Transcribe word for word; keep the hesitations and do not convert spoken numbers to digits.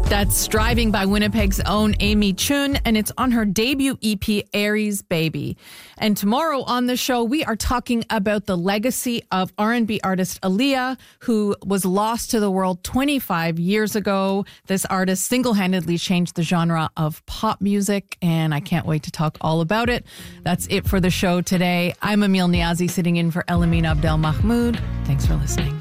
That's Striving by Winnipeg's own Amy Chun, and it's on her debut E P, Aries Baby. And tomorrow on the show, we are talking about the legacy of R and B artist Aaliyah, who was lost to the world twenty-five years ago. This artist single-handedly changed the genre of pop music, and I can't wait to talk all about it. That's it for the show today. I'm Emil Niazi, sitting in for Elamine Abdel Mahmoud. Thanks for listening.